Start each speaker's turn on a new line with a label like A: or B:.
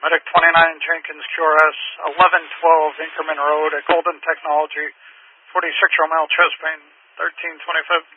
A: Medic 29 Jenkins QRS, 1112 Inkerman Road at Golden Technology, 46 Romel Chespain, 1325.